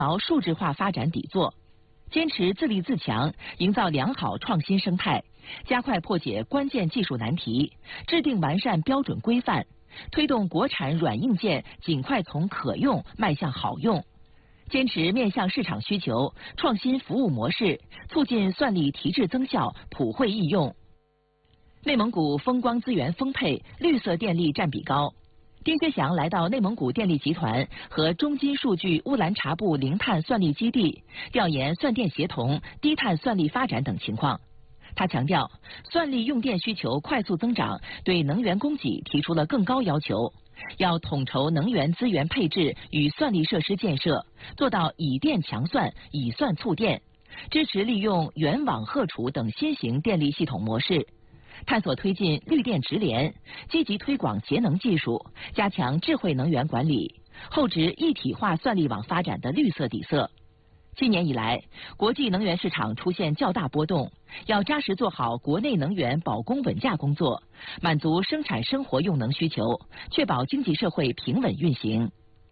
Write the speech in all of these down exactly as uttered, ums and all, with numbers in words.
牢数字化发展底座，坚持自立自强，营造良好创新生态，加快破解关键技术难题，制定完善标准规范，推动国产软硬件尽快从可用迈向好用。坚持面向市场需求，创新服务模式，促进算力提质增效，普惠易用。内蒙古风光资源丰沛，绿色电力占比高。丁薛祥来到内蒙古电力集团和中金数据乌兰察布零碳算力基地，调研算电协同、低碳算力发展等情况。他强调，算力用电需求快速增长，对能源供给提出了更高要求，要统筹能源资源配置与算力设施建设，做到以电强算、以算促电，支持利用原网荷储等新型电力系统模式。探索推进绿电直联，积极推广节能技术，加强智慧能源管理，厚植一体化算力网发展的绿色底色。今年以来，国际能源市场出现较大波动，要扎实做好国内能源保供稳价工作，满足生产生活用能需求，确保经济社会平稳运行。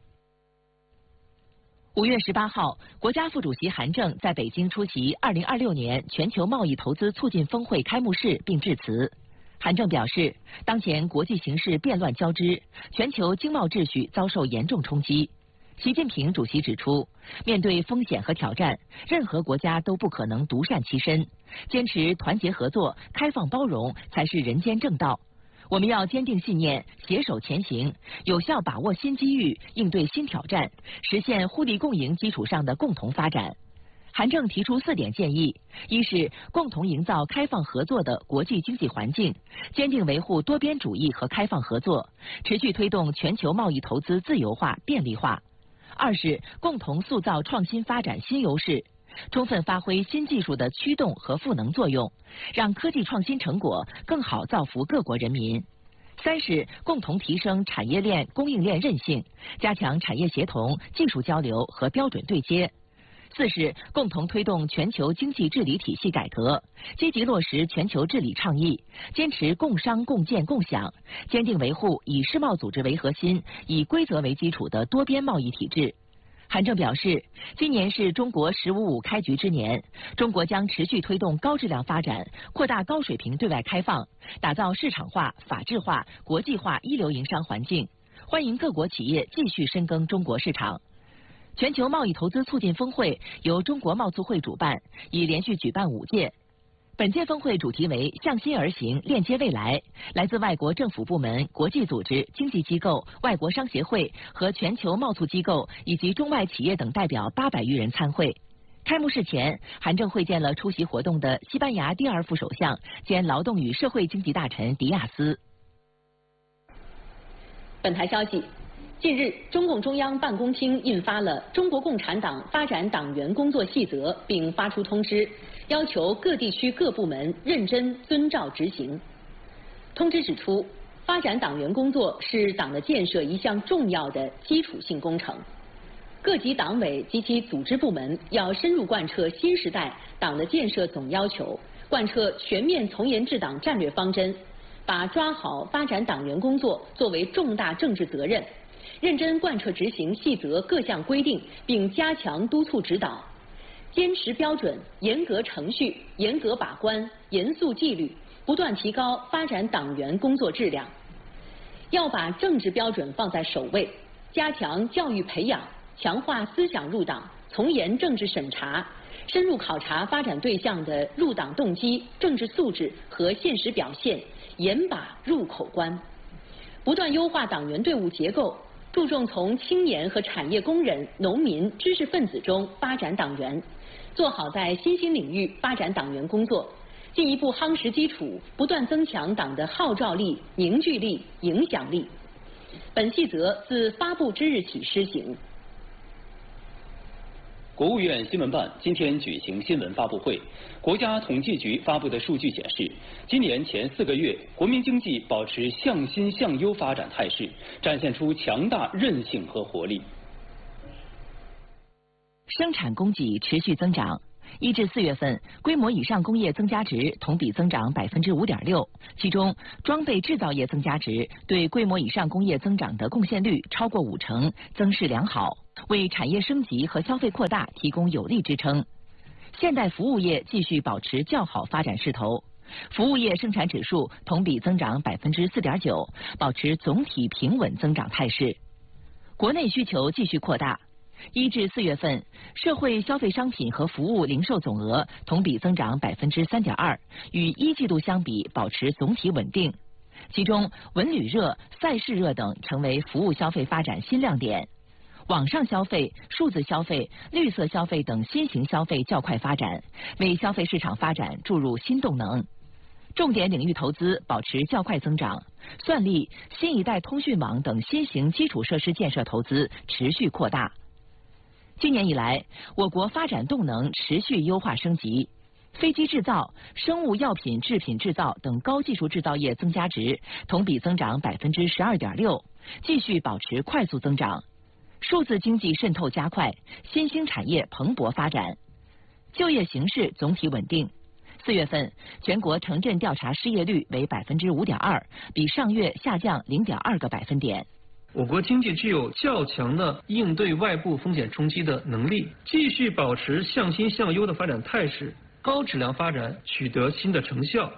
五月十八号，国家副主席韩正在北京出席二零二六年全球贸易投资促进峰会开幕式并致辞。韩正表示，当前国际形势变乱交织，全球经贸秩序遭受严重冲击。习近平主席指出，面对风险和挑战，任何国家都不可能独善其身，坚持团结合作、开放包容才是人间正道。我们要坚定信念，携手前行，有效把握新机遇，应对新挑战，实现互利共赢基础上的共同发展。韩正提出四点建议：一是共同营造开放合作的国际经济环境，坚定维护多边主义和开放合作，持续推动全球贸易投资自由化、便利化；二是共同塑造创新发展新优势，充分发挥新技术的驱动和赋能作用，让科技创新成果更好造福各国人民；三是共同提升产业链供应链韧性，加强产业协同、技术交流和标准对接；四是共同推动全球经济治理体系改革，积极落实全球治理倡议，坚持共商共建共享，坚定维护以世贸组织为核心、以规则为基础的多边贸易体制。韩正表示，今年是中国“十五五”开局之年，中国将持续推动高质量发展，扩大高水平对外开放，打造市场化、法治化、国际化一流营商环境，欢迎各国企业继续深耕中国市场。全球贸易投资促进峰会由中国贸促会主办，已连续举办五届。本届峰会主题为向心而行，链接未来。来自外国政府部门、国际组织、经济机构、外国商协会和全球贸促机构以及中外企业等代表八百余人参会。开幕式前，韩正会见了出席活动的西班牙第二副首相兼劳动与社会经济大臣迪亚斯。 本台消息，近日，中共中央办公厅印发了《中国共产党发展党员工作细则》，并发出通知，要求各地区各部门认真遵照执行。通知指出，发展党员工作是党的建设一项重要的基础性工程，各级党委及其组织部门要深入贯彻新时代党的建设总要求，贯彻全面从严治党战略方针，把抓好发展党员工作作为重大政治责任，认真贯彻执行细则各项规定，并加强督促指导，坚持标准、严格程序、严格把关、严肃纪律，不断提高发展党员工作质量。要把政治标准放在首位，加强教育培养，强化思想入党，从严政治审查，深入考察发展对象的入党动机、政治素质和现实表现，严把入口关，不断优化党员队伍结构，注重从青年和产业工人、农民、知识分子中发展党员，做好在新兴领域发展党员工作，进一步夯实基础，不断增强党的号召力、凝聚力、影响力。本细则自发布之日起施行。 国务院新闻办今天举行新闻发布会，国家统计局发布的数据显示，今年前四个月，国民经济保持向新向优发展态势，展现出强大韧性和活力。 生产供给持续增长。一至四月份，规模以上工业增加值同比增长百分之五点六，其中装备制造业增加值对规模以上工业增长的贡献率超过五成，增势良好。 为产业升级和消费扩大提供有力支撑。现代服务业继续保持较好发展势头，服务业生产指数同比增长百分之四点九，保持总体平稳增长态势。国内需求继续扩大。一至四月份，社会消费商品和服务零售总额同比增长百分之三点二，与一季度相比保持总体稳定。其中，文旅热、赛事热等成为服务消费发展新亮点。网上消费、数字消费、绿色消费等新型消费较快发展，为消费市场发展注入新动能。重点领域投资保持较快增长，算力、新一代通讯网等新型基础设施建设投资持续扩大。今年以来，我国发展动能持续优化升级，飞机制造、生物药品制品制造等高技术制造业增加值同比增长百分之十二点六，继续保持快速增长。数字经济渗透加快，新兴产业蓬勃发展，就业形势总体稳定。四月份，全国城镇调查失业率为百分之五点二，比上月下降零点二个百分点。 我国经济具有较强的应对外部风险冲击的能力，继续保持向新向优的发展态势，高质量发展取得新的成效。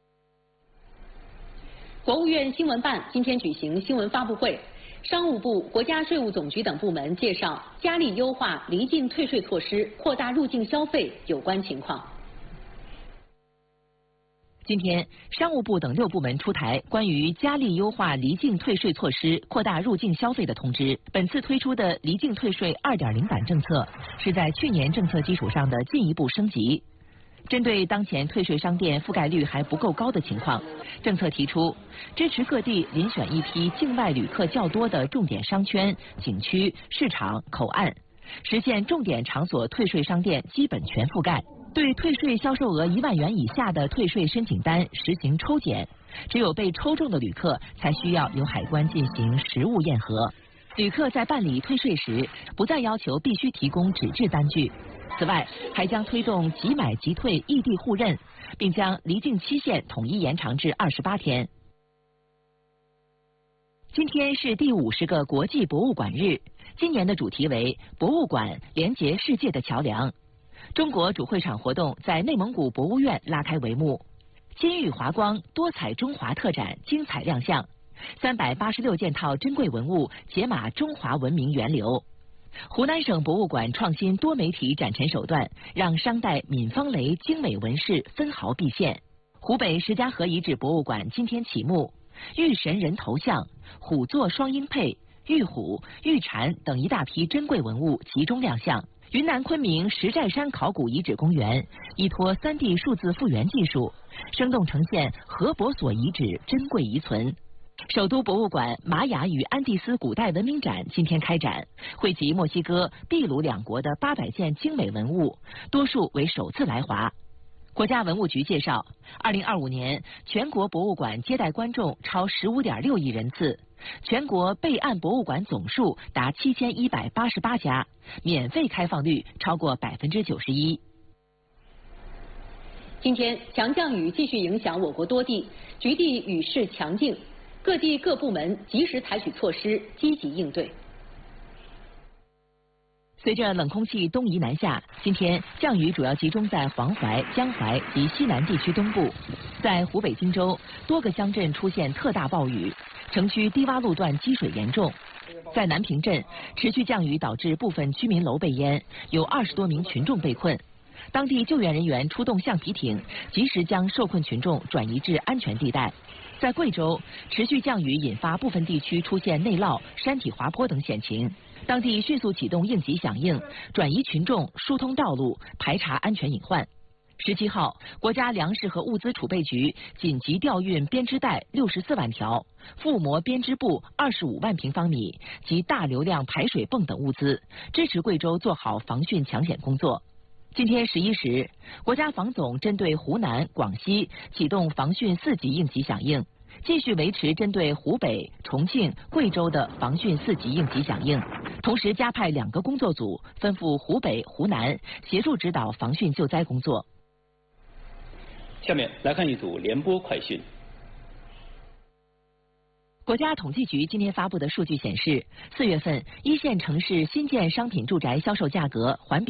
国务院新闻办今天举行新闻发布会，商务部、国家税务总局等部门介绍加力优化离境退税措施，扩大入境消费有关情况。 今天，商务部等六部门出台关于加力优化离境退税措施、扩大入境消费的通知。本次推出的离境退税 二点零 版政策，是在去年政策基础上的进一步升级。针对当前退税商店覆盖率还不够高的情况，政策提出支持各地遴选一批境外旅客较多的重点商圈、景区、市场、口岸，实现重点场所退税商店基本全覆盖。对退税销售额一万元以下的退税申请单实行抽检，只有被抽中的旅客才需要由海关进行实物验核。旅客在办理退税时，不再要求必须提供纸质单据。此外，还将推动即买即退异地互认，并将离境期限统一延长至二十八天。今天是第五十个国际博物馆日，今年的主题为“博物馆连接世界的桥梁”。中国主会场活动在内蒙古博物院拉开帷幕，金玉华光多彩中华特展精彩亮相，三百八十六件套珍贵文物解码中华文明源流。湖南省博物馆创新多媒体展陈手段，让商代闵方雷精美纹饰分毫毕现。湖北石家河遗址博物馆今天启幕，玉神人头像、虎座双鹰佩、玉虎、玉蝉等一大批珍贵文物集中亮相。云南昆明石寨山考古遗址公园依托 三 D 数字复原技术，生动呈现河伯所遗址珍贵遗存。首都博物馆玛雅与安第斯古代文明展今天开展，汇集墨西哥、秘鲁两国的八百件精美文物，多数为首次来华。国家文物局介绍，二零二五年全国博物馆接待观众超 十五点六亿人次，全国备案博物馆总数达七千一百八十八家，免费开放率超过百分之九十一。 今天，强降雨继续影响我国多地，局地雨势强劲，各地各部门及时采取措施，积极应对。 随着冷空气东移南下，今天降雨主要集中在黄淮、江淮及西南地区东部。在湖北荆州，多个乡镇出现特大暴雨，城区低洼路段积水严重。在南平镇，持续降雨导致部分居民楼被淹，有二十多名群众被困。当地救援人员出动橡皮艇，及时将受困群众转移至安全地带。在贵州，持续降雨引发部分地区出现内涝、山体滑坡等险情。当地迅速启动应急响应，转移群众，疏通道路，排查安全隐患。十七号，国家粮食和物资储备局紧急调运编织袋六十四万条、覆膜编织布二十五万平方米及大流量排水泵等物资，支持贵州做好防汛抢险工作。今天十一时，国家防总针对湖南、广西启动防汛四级应急响应，继续维持针对湖北、重庆、贵州的防汛四级应急响应，同时加派两个工作组分赴湖北、湖南，协助指导防汛救灾工作。 下面来看一组联播快讯。 国家统计局今天发布的数据显示，四月份一线城市新建商品住宅销售价格环比